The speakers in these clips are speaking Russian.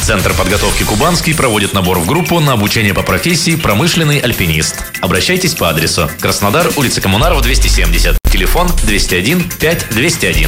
Центр подготовки «Кубанский» проводит набор в группу на обучение по профессии «Промышленный альпинист». Обращайтесь по адресу: Краснодар, улица Коммунарова, 270. Телефон 201 5201.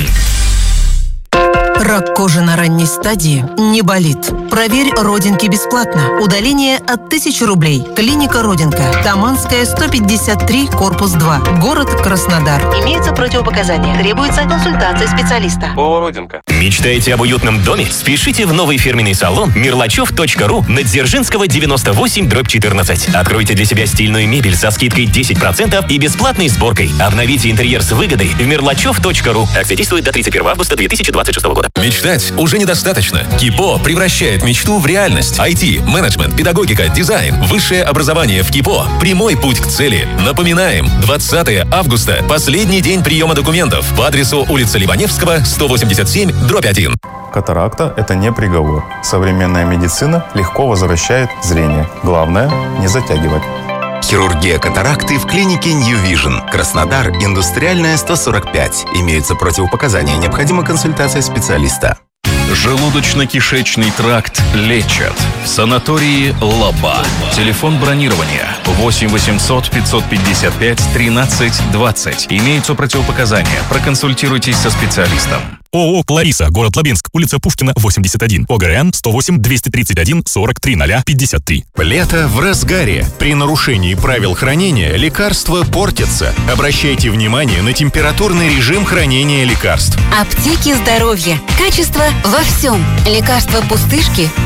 Рак кожи на ранней стадии не болит. Проверь родинки бесплатно. Удаление от 1000 рублей. Клиника «Родинка». Таманская, 153, корпус 2. Город Краснодар. Имеются противопоказания. Требуется консультация специалиста. ООО «Родинка». Мечтаете об уютном доме? Спешите в новый фирменный салон Мирлачев.ру на Дзержинского 98/14. Откройте для себя стильную мебель со скидкой 10% и бесплатной сборкой. Обновите интерьер с выгодой в Мирлачев.ру. Акция действует до 31 августа 2026 года. Мечтать уже недостаточно. КИПО превращает мечту в реальность. IT, менеджмент, педагогика, дизайн, высшее образование в КИПО. Прямой путь к цели. Напоминаем, 20 августа – последний день приема документов по адресу улица Ливаневского, 187/1. Катаракта – это не приговор. Современная медицина легко возвращает зрение. Главное – не затягивать. Хирургия катаракты в клинике New Vision. Краснодар, Индустриальная, 145. Имеются противопоказания. Необходима консультация специалиста. Желудочно-кишечный тракт лечат в санатории «Лаба». Телефон бронирования 8 800 555 13 20. Имеются противопоказания. Проконсультируйтесь со специалистом. ООО «Клариса», город Лабинск, улица Пушкина, 81, ОГРН 108 231 43 0 53. Лето в разгаре. При нарушении правил хранения лекарства портятся. Обращайте внимание на температурный режим хранения лекарств. Аптеки здоровья. Качество во всем. Лекарства пустышки